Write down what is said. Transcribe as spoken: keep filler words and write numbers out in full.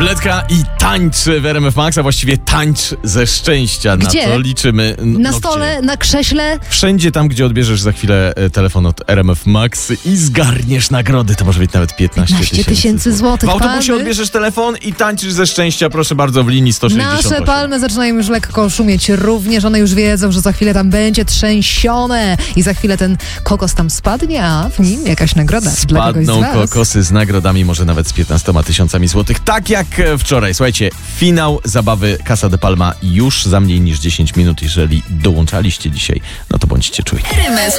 Tabletka i tańcz w R M F Max, a właściwie tańcz ze szczęścia. Gdzie? Na to liczymy. No, Na stole, gdzie? na krześle? Wszędzie tam, gdzie odbierzesz za chwilę telefon od R M F Max i zgarniesz nagrody. To może być nawet piętnaście tysięcy złotych. W autobusie palmy. odbierzesz telefon i tańczysz ze szczęścia, proszę bardzo, w linii sto sześćdziesiąt osiem. Nasze palmy zaczynają już lekko szumieć. Również one już wiedzą, że za chwilę tam będzie trzęsione i za chwilę ten kokos tam spadnie, a w nim jakaś nagroda dla kogoś z Spadną was. kokosy z nagrodami, może nawet z piętnastoma tysiącami złotych. Tak jak wczoraj. Słuchajcie, finał zabawy Casa de Palma już za mniej niż dziesięć minut. Jeżeli dołączaliście dzisiaj, no to bądźcie czujni. R M F